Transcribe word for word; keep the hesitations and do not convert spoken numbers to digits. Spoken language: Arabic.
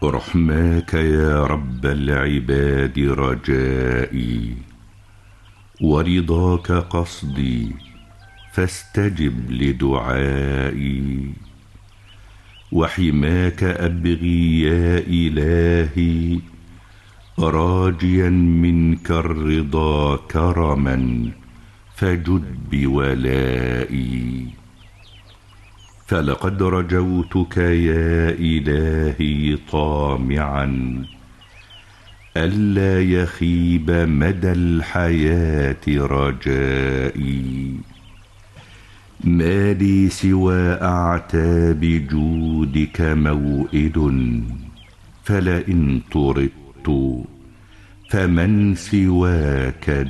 رحماك يا رب العباد رجائي، ورضاك قصدي فاستجب لدعائي. وحماك أبغي يا إلهي، راجيا منك الرضا كرما فجد بولائي. فلقد رجوتك يا إلهي طامعا ألا يخيب مدى الحياة رجائي. ما لي سوى أعتاب جودك موئد، فلئن طردت فمن سواك